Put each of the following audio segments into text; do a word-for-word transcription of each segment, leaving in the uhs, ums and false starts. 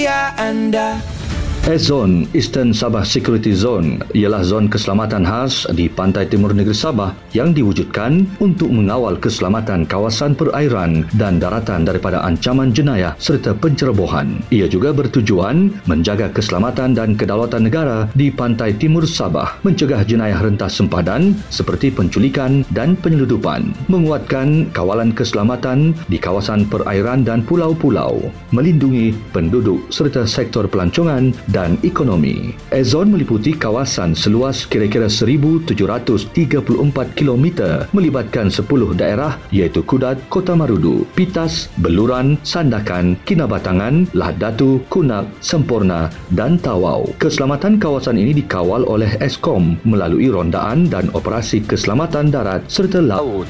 Ya anda. A-Zone Eastern Sabah Security Zone ialah zon keselamatan khas di pantai timur negeri Sabah yang diwujudkan untuk mengawal keselamatan kawasan perairan dan daratan daripada ancaman jenayah serta pencerobohan. Ia juga bertujuan menjaga keselamatan dan kedaulatan negara di pantai timur Sabah, mencegah jenayah rentas sempadan seperti penculikan dan penyeludupan, menguatkan kawalan keselamatan di kawasan perairan dan pulau-pulau, melindungi penduduk serta sektor pelancongan dan ekonomi. A-Zone meliputi kawasan seluas kira-kira seribu tujuh ratus tiga puluh empat kilometer melibatkan sepuluh daerah iaitu Kudat, Kota Marudu, Pitas, Beluran, Sandakan, Kinabatangan, Lahad Datu, Kunak, Semporna dan Tawau. Keselamatan kawasan ini dikawal oleh Eskom melalui rondaan dan operasi keselamatan darat serta laut.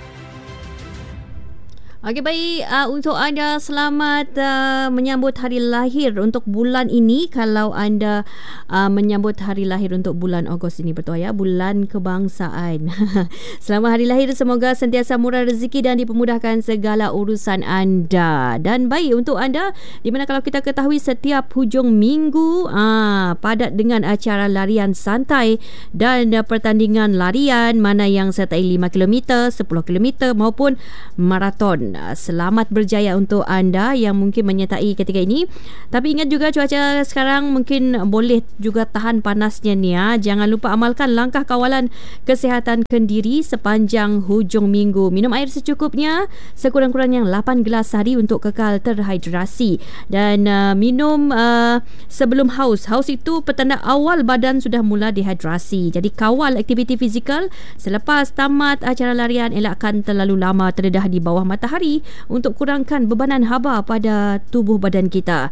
Okey, baik, uh, untuk anda selamat uh, menyambut hari lahir untuk bulan ini. Kalau anda uh, menyambut hari lahir untuk bulan Ogos ini, betul ya, bulan kebangsaan. Selamat hari lahir, semoga sentiasa murah rezeki dan dipermudahkan segala urusan anda. Dan baik untuk anda, di mana kalau kita ketahui setiap hujung minggu uh, padat dengan acara larian santai dan uh, pertandingan larian, mana yang sertai lima kilometer, sepuluh kilometer maupun maraton. Selamat berjaya untuk anda yang mungkin menyertai ketika ini. Tapi ingat juga cuaca sekarang mungkin boleh juga tahan panasnya ni ya. Jangan lupa amalkan langkah kawalan kesihatan kendiri sepanjang hujung minggu. Minum air secukupnya, sekurang-kurangnya lapan gelas sehari untuk kekal terhidrasi. Dan uh, minum uh, sebelum haus. Haus itu petanda awal badan sudah mula dehidrasi. Jadi kawal aktiviti fizikal selepas tamat acara larian. Elakkan terlalu lama terdedah di bawah matahari untuk kurangkan bebanan haba pada tubuh badan kita.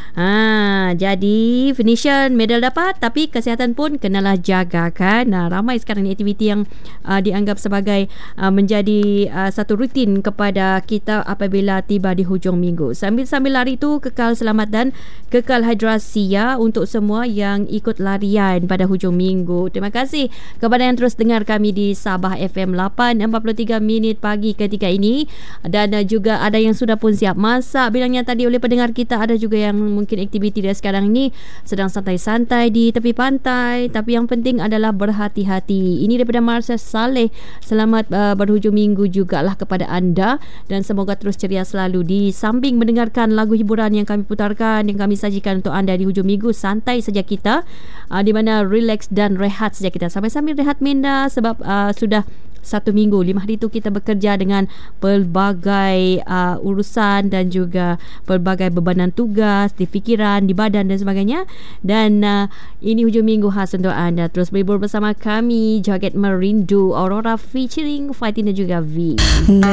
Ha, jadi finishing medal dapat, tapi kesihatan pun kenalah jaga kan. Nah, ramai sekarang ni aktiviti yang uh, dianggap sebagai uh, menjadi uh, satu rutin kepada kita apabila tiba di hujung minggu. Sambil-sambil lari tu kekal selamat dan kekal hidrasi ya untuk semua yang ikut larian pada hujung minggu. Terima kasih kepada yang terus dengar kami di Sabah F M lapan empat puluh tiga minit pagi ketika ini. Dan juga ada yang sudah pun siap masak bilangnya tadi oleh pendengar kita. Ada juga yang mungkin aktiviti dia sekarang ni sedang santai-santai di tepi pantai. Tapi yang penting adalah berhati-hati. Ini daripada Marsha Saleh. Selamat uh, berhujung minggu jugalah kepada anda. Dan semoga terus ceria selalu di samping mendengarkan lagu hiburan yang kami putarkan, yang kami sajikan untuk anda di hujung minggu. Santai saja kita, uh, di mana relax dan rehat saja kita. Sambil-sambil rehat minda sebab uh, sudah satu minggu, lima hari itu kita bekerja dengan pelbagai uh, urusan dan juga pelbagai bebanan tugas di fikiran, di badan dan sebagainya. Dan uh, ini hujung minggu khas untuk anda. Terus berhibur bersama kami, Joget Merindu, Aurora featuring Fatin dan juga V.